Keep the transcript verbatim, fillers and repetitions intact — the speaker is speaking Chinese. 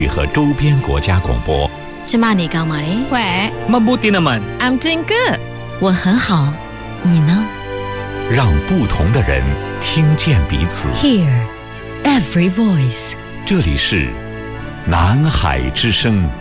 和周边国家广播。 ကျမနေကောင်းပါလေ喂 Mabuti naman. I'm doing good 我很好，你呢？ 让不同的人听见彼此。 Hear every voice. 这里是南海之声。